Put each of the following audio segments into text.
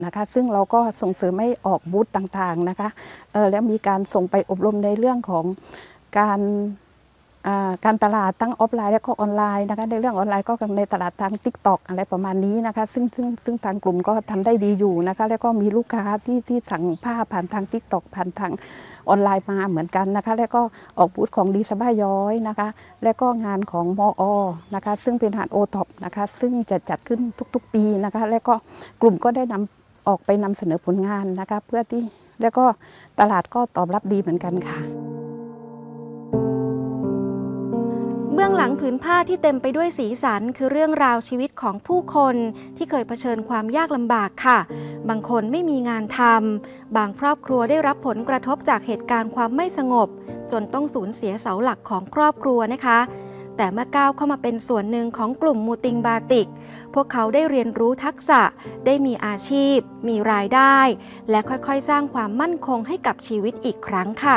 นะคะซึ่งเราก็ส่งเสริมให้ออกบูธต่างๆนะคะแล้วมีการส่งไปอบรมในเรื่องของการตลาดทั้งออฟไลน์และก็ออนไลน์นะคะในเรื่องออนไลน์ก็ในตลาดทาง TikTok อะไรประมาณนี้นะคะซึ่งทางกลุ่มก็ทำได้ดีอยู่นะคะแล้วก็มีลูกค้าที่สั่งผ้าผ่านทาง TikTok ผ่านทางออนไลน์มาเหมือนกันนะคะแล้วก็ออกบูธของดีสบายย้อยนะคะและก็งานของมอนะคะซึ่งเป็นหาดโอท็อปนะคะซึ่งจะจัดขึ้นทุกๆปีนะคะและก็กลุ่มก็ได้ออกไปนำเสนอผลงานนะคะเพื่อที่แล้วก็ตลาดก็ตอบรับดีเหมือนกันค่ะเบื้องหลังผืนผ้าที่เต็มไปด้วยสีสันคือเรื่องราวชีวิตของผู้คนที่เคยเผชิญความยากลำบากค่ะบางคนไม่มีงานทำบางครอบครัวได้รับผลกระทบจากเหตุการณ์ความไม่สงบจนต้องสูญเสียเสาหลักของครอบครัวนะคะแต่เมื่อก้าวเข้ามาเป็นส่วนหนึ่งของกลุ่มมูติงบาติกพวกเขาได้เรียนรู้ทักษะได้มีอาชีพมีรายได้และค่อยๆสร้างความมั่นคงให้กับชีวิตอีกครั้งค่ะ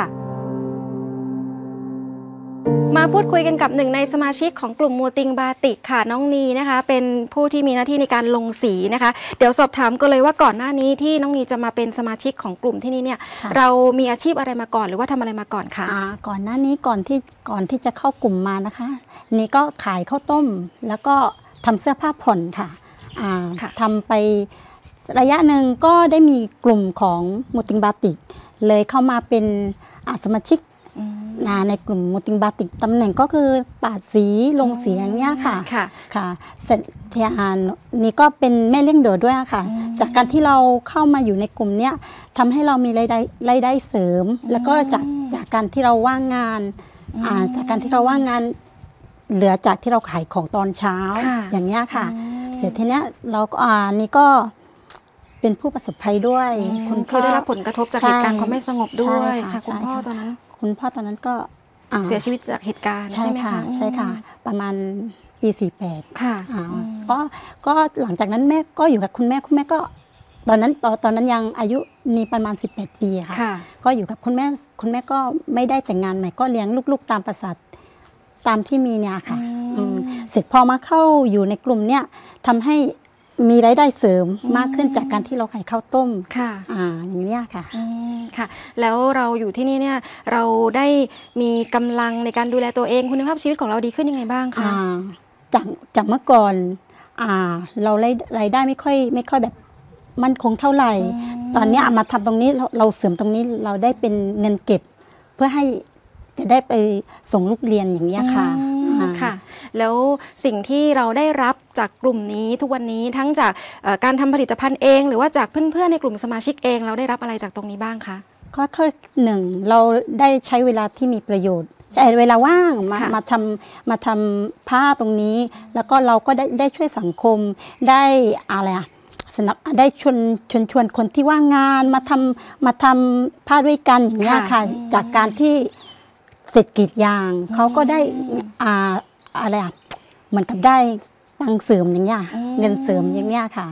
มาพูดคุยกันกับหนึ่งในสมาชิกของกลุ่มมูติงบาติกค่ะน้องนีนะคะเป็นผู้ที่มีหน้าที่ในการลงสีนะคะเดี๋ยวสอบถามกันเลยว่าก่อนหน้านี้ที่น้องนีจะมาเป็นสมาชิกของกลุ่มที่นี่เนี่ยเรามีอาชีพอะไรมาก่อนหรือว่าทำอะไรมาก่อนคะก่อนหน้านี้ก่อนที่จะเข้ากลุ่มมานะคะนี่ก็ขายข้าวต้มแล้วก็ทำเสื้อผ้าผ่อนค่ะทำไประยะหนึ่งก็ได้มีกลุ่มของมูติงบาติกเลยเข้ามาเป็นสมาชิกในกลุ่มมูติงบาติกตำแหน่งก็คือปาดสีลงสีอย่างเงี้ยค่ะค่ะเสร็จนี่ก็เป็นแม่เลี้ยงเดี่ยวด้วยค่ะจากการที่เราเข้ามาอยู่ในกลุ่มเนี้ยทำให้เรามีรายได้เสริมแล้วก็จากการที่เราว่างงานจากการที่เราว่างงานเหลือจากที่เราขายของตอนเช้าอย่างเงี้ยค่ะเสร็จทีเนี้ยเราก็นี่ก็เป็นผู้ประสบภัยด้วยคุณพ่อได้รับผลกระทบจากเหตุการณ์ความไม่สงบด้วยค่ะคุณพ่อตอนนั้นก็เสียชีวิตจากเหตุการณ์ใช่ไหมคะใช่ค่ะประมาณปี48ค่ะก็หลังจากนั้นแม่ก็อยู่กับคุณแม่ก็ตอนนั้นยังอายุมีประมาณ18ปีค่ะก็อยู่กับคุณแม่ก็ไม่ได้แต่งงานใหม่ก็เลี้ยงลูกๆตามประสาทตามที่มีเนี่ยค่ะเสร็จพอมาเข้าอยู่ในกลุ่มเนี่ยทำให้มีรายได้เสริมมากขึ้นจากการที่เราขายข้าวต้มค่ะอย่างนี้ค่ะค่ะแล้วเราอยู่ที่นี่เนี่ยเราได้มีกำลังในการดูแลตัวเองคุณภาพชีวิตของเราดีขึ้นยังไงบ้างคะจากเมื่อก่อนเรารายได้ไม่ค่อยแบบมั่นคงเท่าไหร่ตอนนี้มาทำตรงนี้เราเสริมตรงนี้เราได้เป็นเงินเก็บเพื่อให้จะได้ไปส่งลูกเรียนอย่างนี้ค่ะค่ะแล้วสิ่งที่เราได้รับจากกลุ่มนี้ทุกวันนี้ทั้งจากการทำผลิตภัณฑ์เองหรือว่าจากเพื่อนๆในกลุ่มสมาชิกเองเราได้รับอะไรจากตรงนี้บ้างคะก็คือหนึ่งเราได้ใช้เวลาที่มีประโยชน์ใช้เวลาว่างมาทำผ้าตรงนี้แล้วก็เราก็ได้ช่วยสังคมได้อะไรได้ชวนคนที่ว่างงานมาทำผ้าด้วยกันอย่างนี้ค่ะจากการที่เศรษฐกิจยางเขาก็ได้อะไรเหมือนกับได้ตังเสริมอย่างเงี้ยเงินเสริมอย่างเงี้ยค่ะ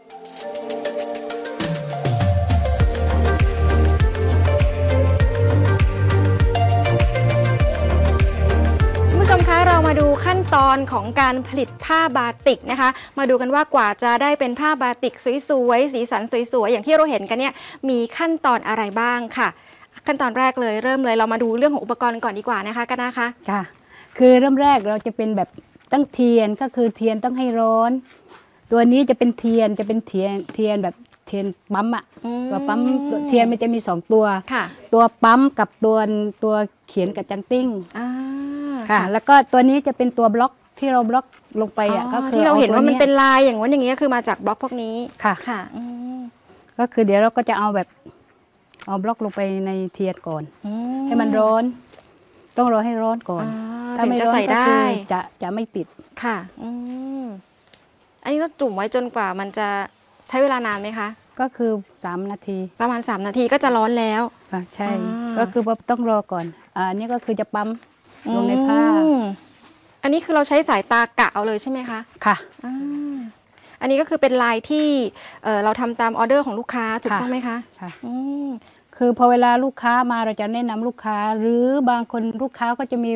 ผู้ชมคะเรามาดูขั้นตอนของการผลิตผ้าบาติกนะคะมาดูกันว่ากว่าจะได้เป็นผ้าบาติกสวยๆสีสันสวยๆอย่างที่เราเห็นกันเนี่ยมีขั้นตอนอะไรบ้างค่ะขั้นตอนแรกเลยเริ่มเลยเรามาดูเรื่องของอุปกรณ์ก่อนดีกว่านะคะกันนะคะค่ะคือเริ่มแรกเราจะเป็นแบบตั้งเทียนก็คือเทียนต้องให้ร้อนตัวนี้จะเป็นเทียนแบบเทียนปั๊มตัวปั๊มเทียนมันจะมี2ตัวตัวปั๊มกับตัวเขียนกับจันติ้งค่ะแล้วก็ตัวนี้จะเป็นตัวบล็อกที่เราบล็อกลงไปก็คือที่เราเห็นว่ามันเป็นลายอย่างว่าอย่างนี้ก็คือมาจากบล็อกพวกนี้ค่ะก็คือเดี๋ยวเราก็จะเอาบล็อกลงไปในเทียนก่อนให้มันร้อนต้องรอให้ร้อนก่อนถ้าไม่ร้อนก็คือจะไม่ติดค่ะอันนี้เราจุ่มไว้จนกว่ามันจะใช้เวลานานไหมคะก็คือ3 นาทีประมาณ3 นาทีก็จะร้อนแล้วใช่ก็คือต้องรอก่อนอันนี้ก็คือจะปั๊มลงในผ้าอันนี้คือเราใช้สายตากะเอาเลยใช่ไหมคะค่ะอันนี้ก็คือเป็นลายที่เราทำตามออเดอร์ของลูกค้าถูกต้องไหมคะค่ะคือพอเวลาลูกค้ามาเราจะแนะนำลูกค้าหรือบางคนลูกค้าก็จะมี